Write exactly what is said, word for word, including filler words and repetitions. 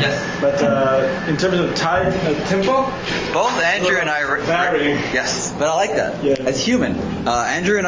Yes. But uh, in terms of time, uh, tempo, both Andrew and I vary. Yes, but I like that. Yeah. As human, uh, Andrew and I